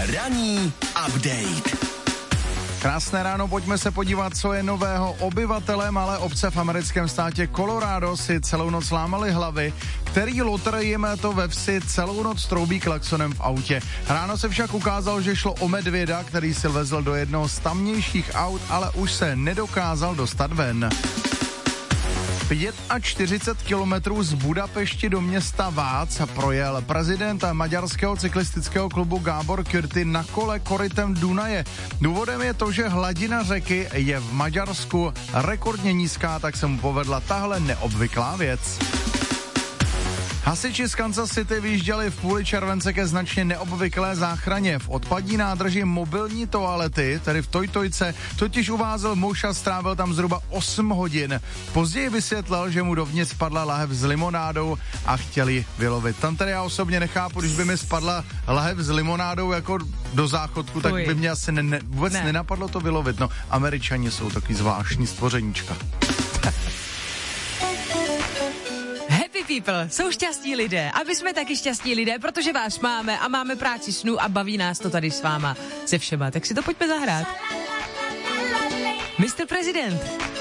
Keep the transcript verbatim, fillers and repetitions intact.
Ranní update. Krásné ráno, pojďme se podívat, co je nového. Obyvatelé malé obce v americkém státě Colorado si celou noc lámali hlavy, který lotr jim to ve vsi celou noc troubí klaksonem v autě. Ráno se však ukázalo, že šlo o medvěda, který si vezl do jednoho z tamnějších aut, ale už se nedokázal dostat ven. čtyřicet pět kilometrů z Budapešti do města Vác projel prezident maďarského cyklistického klubu Gábor Kürti na kole korytem Dunaje. Důvodem je to, že hladina řeky je v Maďarsku rekordně nízká, tak se mu povedla tahle neobvyklá věc. Hasiči z Kansas City vyjížděli v půli července ke značně neobvyklé záchraně. V odpadní nádrži mobilní toalety, tedy v Tojtojce, totiž uvázl muž a strávil tam zhruba osm hodin. Později vysvětlil, že mu dovnitř spadla lahev s limonádou a chtěli vylovit. Tam tedy já osobně nechápu, když by mi spadla lahev s limonádou jako do záchodku, tak by mě asi ne, ne, vůbec ne. nenapadlo to vylovit. No, Američani jsou takový zvláštní stvořeníčka. People, jsou šťastní lidé a my jsme taky šťastní lidé, protože vás máme a máme práci snů a baví nás to tady s váma se všema, tak si to pojďme zahrát. mister Prezident.